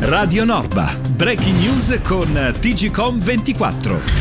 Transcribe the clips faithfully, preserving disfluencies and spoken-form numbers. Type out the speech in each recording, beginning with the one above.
Radio Norba, breaking news con T G C O M ventiquattro.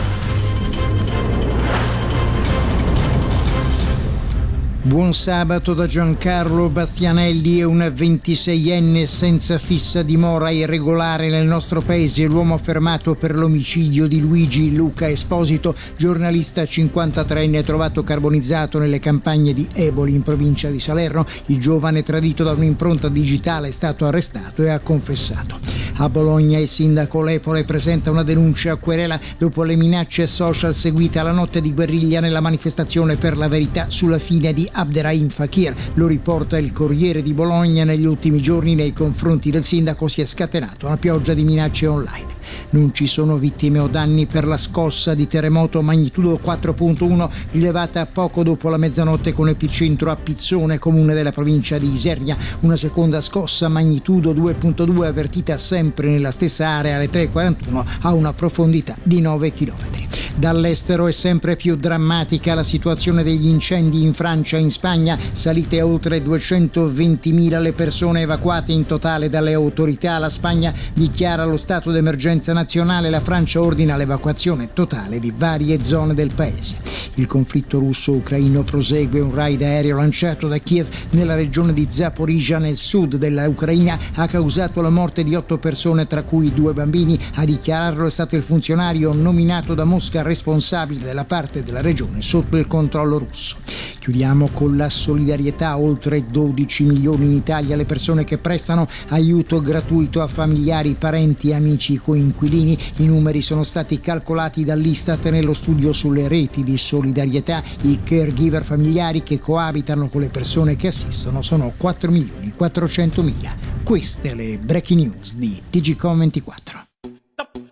Buon sabato da Giancarlo Bastianelli. È un ventiseienne senza fissa dimora irregolare nel nostro paese, l'uomo affermato per l'omicidio di Luigi Luca Esposito, giornalista cinquantatreenne trovato carbonizzato nelle campagne di Eboli in provincia di Salerno. Il giovane, tradito da un'impronta digitale, è stato arrestato e ha confessato. A Bologna il sindaco Lepore presenta una denuncia a querela dopo le minacce social seguite alla notte di guerriglia nella manifestazione per la verità sulla fine di Abderrahim Fakir. Lo riporta il Corriere di Bologna. Negli ultimi giorni nei confronti del sindaco si è scatenata una pioggia di minacce online. Non ci sono vittime o danni per la scossa di terremoto magnitudo quattro virgola uno rilevata poco dopo la mezzanotte con epicentro a Pizzone, comune della provincia di Isernia. Una seconda scossa magnitudo due virgola due avvertita sempre nella stessa area alle tre e quarantuno a una profondità di nove chilometri. Dall'estero è sempre più drammatica la situazione degli incendi in Francia e in Spagna, salite a oltre duecentoventimila le persone evacuate in totale dalle autorità. La Spagna dichiara lo stato d'emergenza nazionale, la Francia ordina l'evacuazione totale di varie zone del paese. Il conflitto russo-ucraino prosegue. Un raid aereo lanciato da Kiev nella regione di Zaporizhzhia nel sud dell'Ucraina ha causato la morte di otto persone, tra cui due bambini. A dichiararlo è stato il funzionario nominato da Mosca responsabile della parte della regione sotto il controllo russo. Chiudiamo con la solidarietà. Oltre dodici milioni in Italia le persone che prestano aiuto gratuito a familiari, parenti e amici coinquilini. I numeri sono stati calcolati dall'Istat nello studio sulle reti di solidarietà. I caregiver familiari che coabitano con le persone che assistono sono quattro milioni quattrocentomila. Queste le breaking news di T G C O M ventiquattro.